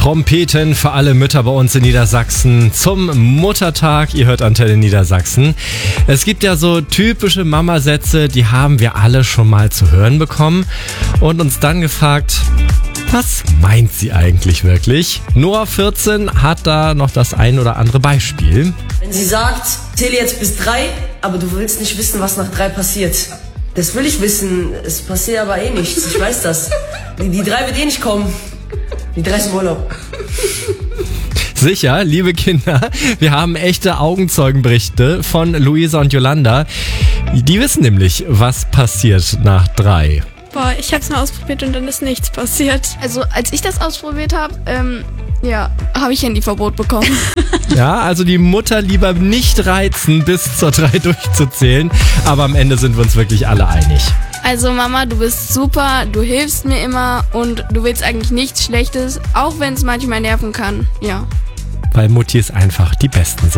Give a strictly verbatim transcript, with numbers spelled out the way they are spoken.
Trompeten für alle Mütter bei uns in Niedersachsen zum Muttertag. Ihr hört Antenne Niedersachsen. Es gibt ja so typische Mama-Sätze, die haben wir alle schon mal zu hören bekommen und uns dann gefragt, was meint sie eigentlich wirklich? Noah vierzehn hat da noch das ein oder andere Beispiel. Wenn sie sagt, zähle jetzt bis drei, aber du willst nicht wissen, was nach drei passiert. Das will ich wissen, es passiert aber eh nichts, ich weiß das. Die, die drei wird eh nicht kommen. Die drei ist im Urlaub. Sicher, liebe Kinder, wir haben echte Augenzeugenberichte von Luisa und Yolanda. Die wissen nämlich, was passiert nach drei. Boah, ich hab's mal ausprobiert und dann ist nichts passiert. Also als ich das ausprobiert habe, ähm, ja, habe ich Handyverbot bekommen. Ja, also die Mutter lieber nicht reizen, bis zur drei durchzuzählen. Aber am Ende sind wir uns wirklich alle einig. Also Mama, du bist super, du hilfst mir immer und du willst eigentlich nichts Schlechtes, auch wenn es manchmal nerven kann, ja. Weil Muttis einfach die Besten sind.